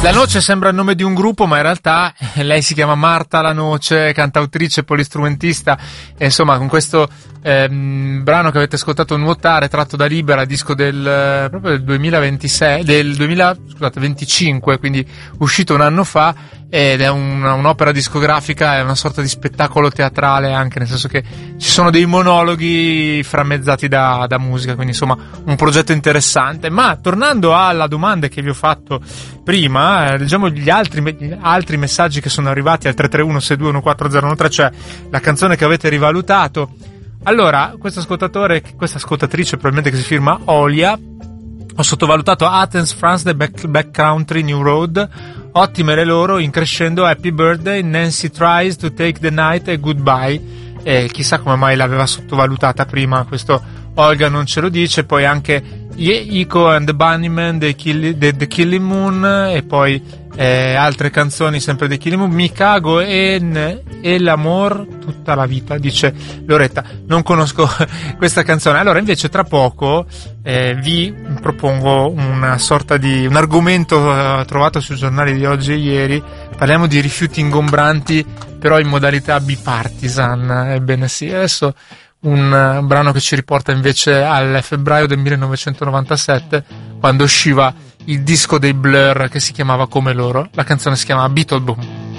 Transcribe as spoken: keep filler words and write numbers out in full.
La Noce sembra il nome di un gruppo, ma in realtà lei si chiama Marta La Noce, cantautrice, polistrumentista, e insomma con questo ehm, brano che avete ascoltato, Nuotare, tratto da Libera, disco del proprio del duemilaventisei, del duemila, scusate, venticinque, quindi uscito un anno fa, ed è una, un'opera discografica, è una sorta di spettacolo teatrale anche, nel senso che ci sono dei monologhi framezzati da, da musica, quindi insomma un progetto interessante. Ma tornando alla domanda che vi ho fatto prima, eh, leggiamo gli altri, gli altri messaggi che sono arrivati al tre tre uno sei due uno quattro zero uno tre, cioè la canzone che avete rivalutato. Allora, questo ascoltatore, questa ascoltatrice probabilmente che si firma Olia: ho sottovalutato Athens, France, The Back, Back Country, New Road. Ottime le loro, in crescendo Happy Birthday, Nancy Tries to Take the Night e Goodbye. E chissà come mai l'aveva sottovalutata prima, questo Olga non ce lo dice. Poi anche Ico and the Bunnymen, The, Kill, the, the Killing Moon, e poi eh, altre canzoni sempre dei Killing Moon, Mi cago en e l'amor tutta la vita, dice Loretta. Non conosco questa canzone. Allora invece tra poco eh, vi propongo una sorta di un argomento eh, trovato sui giornali di oggi e ieri. Parliamo di rifiuti ingombranti, però in modalità bipartisan. Ebbene sì, adesso un uh, brano che ci riporta invece al febbraio del millenovecentonovantasette, quando usciva il disco dei Blur che si chiamava come loro. La canzone si chiama Beetle Boom.